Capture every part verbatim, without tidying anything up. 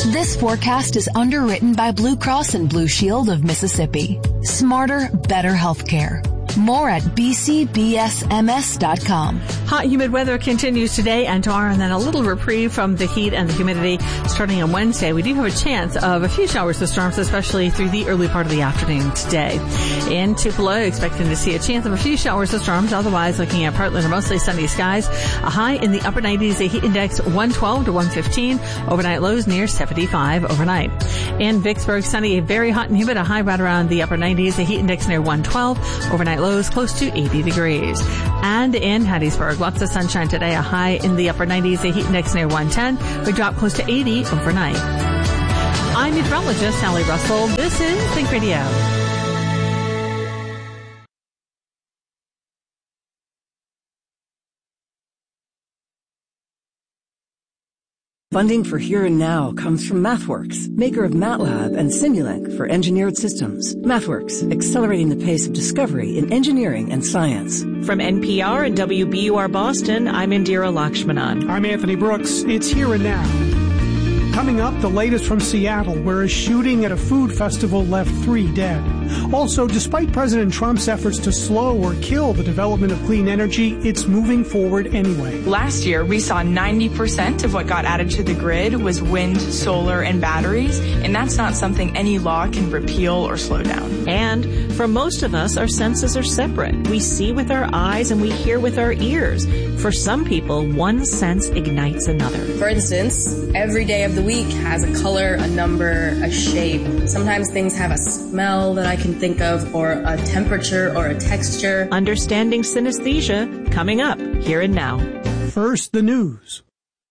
This forecast is underwritten by Blue Cross and Blue Shield of Mississippi. Smarter, better healthcare. More at b c b s m s dot com. Hot, humid weather continues today and tomorrow, and then a little reprieve from the heat and the humidity starting on Wednesday. We do have a chance of a few showers of storms, especially through the early part of the afternoon today. In Tupelo, expecting to see a chance of a few showers of storms. Otherwise, looking at partly or mostly sunny skies. A high in the upper nineties, a heat index one twelve to one fifteen. Overnight lows near seventy-five overnight. In Vicksburg, sunny, very hot and humid. A high right around the upper nineties, a heat index near one twelve. Overnight lows close to eighty degrees. And in Hattiesburg, lots of sunshine today. A high in the upper nineties, a heat index near one ten. We drop close to eighty overnight. I'm meteorologist Sally Russell. This is Think Radio. Funding for Here and Now comes from MathWorks, maker of MATLAB and Simulink for engineered systems. MathWorks, accelerating the pace of discovery in engineering and science. From N P R and W B U R Boston, I'm Indira Lakshmanan. I'm Anthony Brooks. It's Here and Now. Coming up, the latest from Seattle, where a shooting at a food festival left three dead. Also, despite President Trump's efforts to slow or kill the development of clean energy, it's moving forward anyway. Last year, we saw ninety percent of what got added to the grid was wind, solar, and batteries, and that's not something any law can repeal or slow down. And for most of us, our senses are separate. We see with our eyes and we hear with our ears. For some people, one sense ignites another. For instance, every day of the week has a color, a number, a shape. Sometimes things have a smell that I can think of, or a temperature or a texture. Understanding synesthesia, coming up Here and Now. First, the news.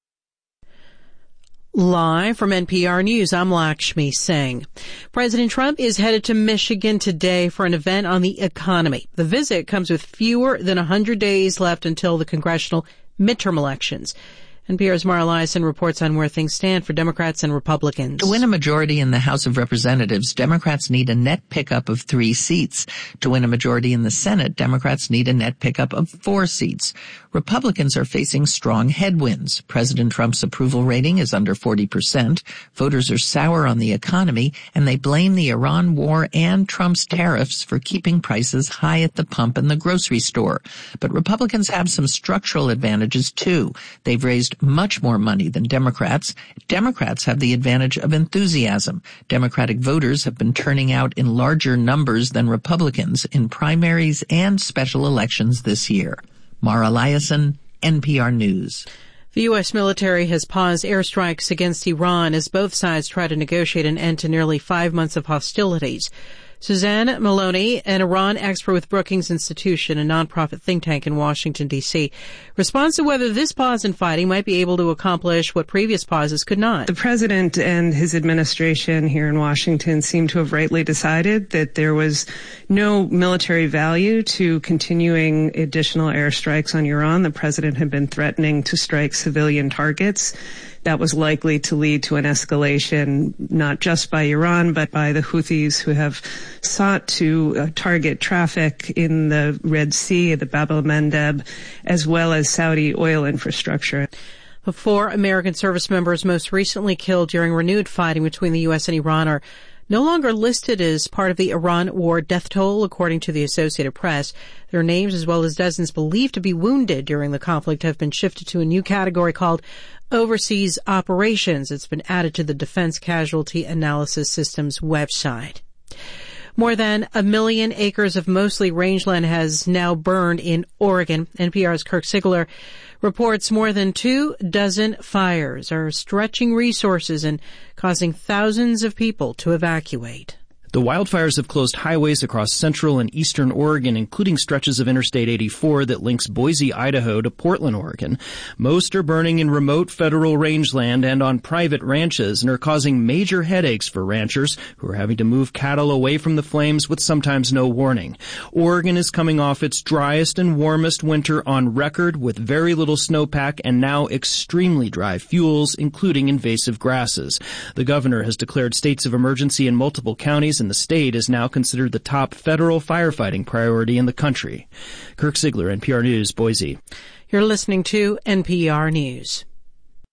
Live from N P R News, I'm Lakshmi Singh. President Trump is headed to Michigan today for an event on the economy. The visit comes with fewer than one hundred days left until the congressional midterm elections. N P R's Mara Liasson reports on where things stand for Democrats and Republicans. To win a majority in the House of Representatives, Democrats need a net pickup of three seats. To win a majority in the Senate, Democrats need a net pickup of four seats. Republicans are facing strong headwinds. President Trump's approval rating is under forty percent. Voters are sour on the economy, and they blame the Iran war and Trump's tariffs for keeping prices high at the pump and the grocery store. But Republicans have some structural advantages, too. They've raised much more money than Democrats. Democrats have the advantage of enthusiasm. Democratic voters have been turning out in larger numbers than Republicans in primaries and special elections this year. Mara Liasson, N P R News. The U S military has paused airstrikes against Iran as both sides try to negotiate an end to nearly five months of hostilities. Suzanne Maloney, an Iran expert with Brookings Institution, a nonprofit think tank in Washington, D C, responds to whether this pause in fighting might be able to accomplish what previous pauses could not. The president and his administration here in Washington seem to have rightly decided that there was no military value to continuing additional airstrikes on Iran. The president had been threatening to strike civilian targets. That was likely to lead to an escalation, not just by Iran, but by the Houthis, who have sought to uh, target traffic in the Red Sea, the Bab el-Mandeb, as well as Saudi oil infrastructure. The four American service members most recently killed during renewed fighting between the U S and Iran are no longer listed as part of the Iran war death toll, according to the Associated Press. Their names, as well as dozens believed to be wounded during the conflict, have been shifted to a new category called Overseas Operations. It's been added to the Defense Casualty Analysis Systems website. More than a million acres of mostly rangeland has now burned in Oregon. N P R's Kirk Sigler reports more than two dozen fires are stretching resources and causing thousands of people to evacuate. The wildfires have closed highways across central and eastern Oregon, including stretches of Interstate eighty-four that links Boise, Idaho to Portland, Oregon. Most are burning in remote federal rangeland and on private ranches and are causing major headaches for ranchers who are having to move cattle away from the flames with sometimes no warning. Oregon is coming off its driest and warmest winter on record with very little snowpack and now extremely dry fuels, including invasive grasses. The governor has declared states of emergency in multiple counties, and the state is now considered the top federal firefighting priority in the country. Kirk Sigler, N P R News, Boise. You're listening to N P R News.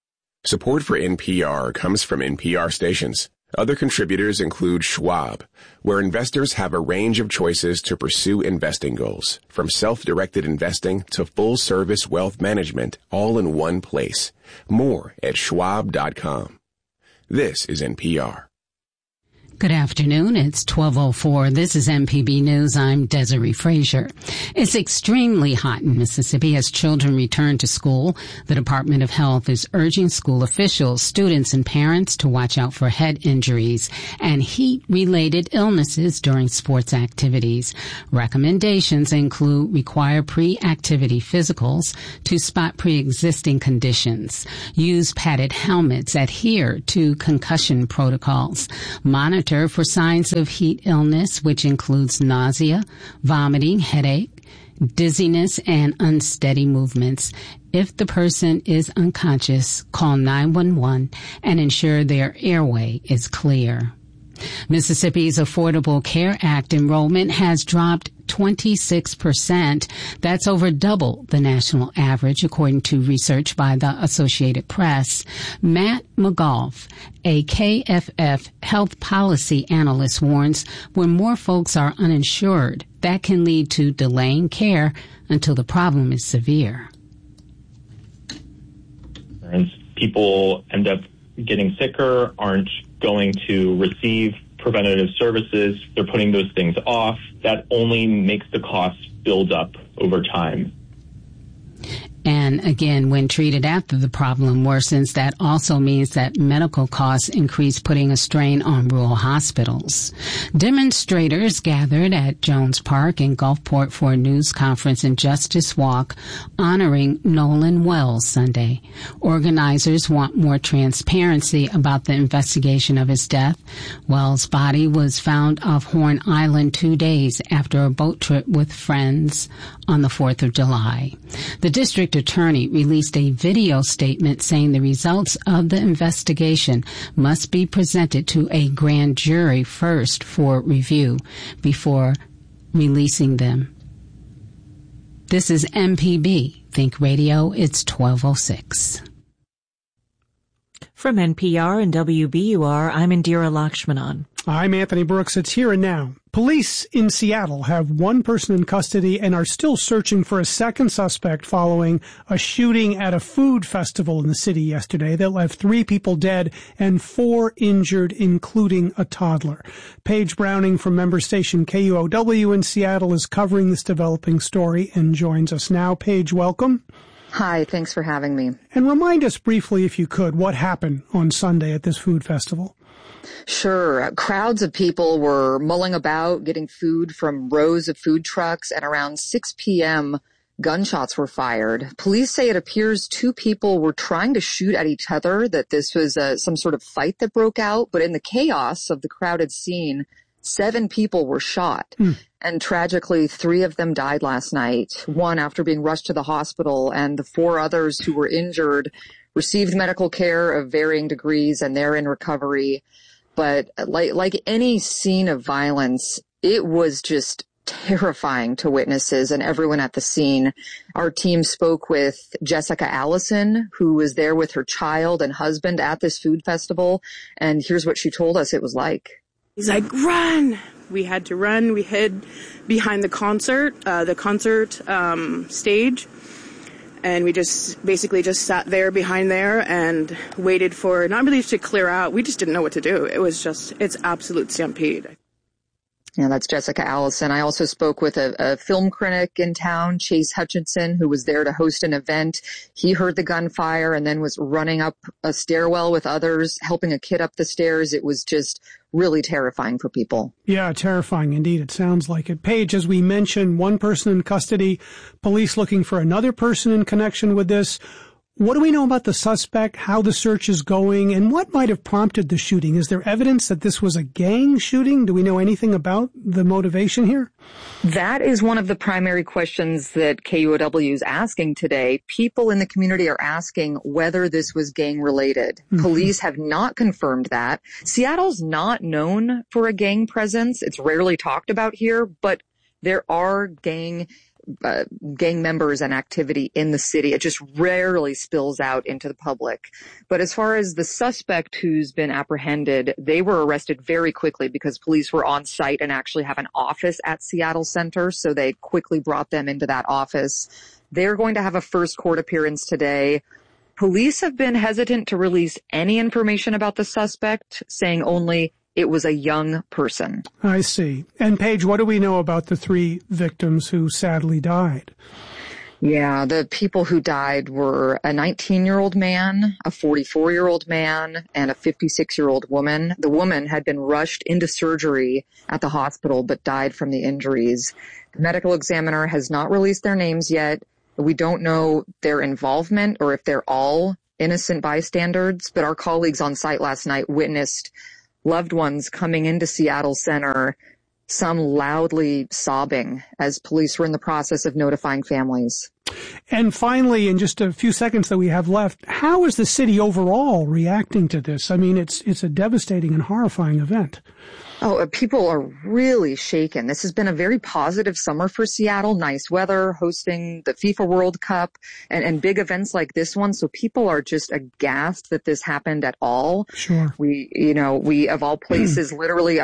Support for N P R comes from N P R stations. Other contributors include Schwab, where investors have a range of choices to pursue investing goals, from self-directed investing to full-service wealth management, all in one place. More at schwab dot com. This is N P R. Good afternoon. It's twelve oh four. This is M P B News. I'm Desiree Frazier. It's extremely hot in Mississippi as children return to school. The Department of Health is urging school officials, students, and parents to watch out for head injuries and heat-related illnesses during sports activities. Recommendations include require pre-activity physicals to spot pre-existing conditions, use padded helmets, adhere to concussion protocols, monitor for signs of heat illness, which includes nausea, vomiting, headache, dizziness, and unsteady movements. If the person is unconscious, call nine one one and ensure their airway is clear. Mississippi's Affordable Care Act enrollment has dropped twenty-six percent. That's over double the national average, according to research by the Associated Press. Matt McGough, a K F F health policy analyst, warns when more folks are uninsured, that can lead to delaying care until the problem is severe. People end up getting sicker, aren't going to receive preventative services. They're putting those things off. That only makes the cost build up over time. And again, when treated after the problem worsens, that also means that medical costs increase, putting a strain on rural hospitals. Demonstrators gathered at Jones Park in Gulfport for a news conference and Justice Walk honoring Nolan Wells Sunday. Organizers want more transparency about the investigation of his death. Wells' body was found off Horn Island two days after a boat trip with friends on the fourth of July. The district attorney released a video statement saying the results of the investigation must be presented to a grand jury first for review before releasing them. This is M P B Think Radio. It's twelve oh six. From N P R and W B U R, I'm Indira Lakshmanan. I'm Anthony Brooks. It's Here and Now. Police in Seattle have one person in custody and are still searching for a second suspect following a shooting at a food festival in the city yesterday that left three people dead and four injured, including a toddler. Paige Browning from member station K U O W in Seattle is covering this developing story and joins us now. Paige, welcome. Hi, thanks for having me. And remind us briefly, if you could, what happened on Sunday at this food festival. Sure. Crowds of people were mulling about, getting food from rows of food trucks, and around six p.m., gunshots were fired. Police say it appears two people were trying to shoot at each other, that this was uh, some sort of fight that broke out, but in the chaos of the crowded scene, seven people were shot. Mm. And tragically, three of them died last night, one after being rushed to the hospital, and the four others who were injured received medical care of varying degrees, and they're in recovery. But like, like any scene of violence, it was just terrifying to witnesses and everyone at the scene. Our team spoke with Jessica Allison, who was there with her child and husband at this food festival. And here's what she told us it was like. He's like, run! We had to run. We hid behind the concert, uh, the concert um, stage. And we just basically just sat there behind there and waited for, not really to clear out. We just didn't know what to do. It was just, it's absolute stampede. Yeah, that's Jessica Allison. I also spoke with a, a film critic in town, Chase Hutchinson, who was there to host an event. He heard the gunfire and then was running up a stairwell with others, helping a kid up the stairs. It was just really terrifying for people. Yeah, terrifying indeed. It sounds like it. Paige, as we mentioned, one person in custody, police looking for another person in connection with this. What do we know about the suspect, how the search is going, and what might have prompted the shooting? Is there evidence that this was a gang shooting? Do we know anything about the motivation here? That is one of the primary questions that K U O W is asking today. People in the community are asking whether this was gang-related. Mm-hmm. Police have not confirmed that. Seattle's not known for a gang presence. It's rarely talked about here, but there are gang uh, gang members and activity in the city. It just rarely spills out into the public. But as far as the suspect who's been apprehended, they were arrested very quickly because police were on site and actually have an office at Seattle Center. So they quickly brought them into that office. They're going to have a first court appearance today. Police have been hesitant to release any information about the suspect, saying only it was a young person. I see. And Paige, what do we know about the three victims who sadly died? Yeah, the people who died were a nineteen-year-old man, a forty-four-year-old man, and a fifty-six-year-old woman. The woman had been rushed into surgery at the hospital but died from the injuries. The medical examiner has not released their names yet. We don't know their involvement or if they're all innocent bystanders, but our colleagues on site last night witnessed loved ones coming into Seattle Center, some loudly sobbing as police were in the process of notifying families. And finally, in just a few seconds that we have left, how is the city overall reacting to this? I mean, it's it's a devastating and horrifying event. Oh, uh, people are really shaken. This has been a very positive summer for Seattle. Nice weather, hosting the FIFA World Cup, and, and big events like this one. So people are just aghast that this happened at all. Sure. We, you know, we, of all places, literally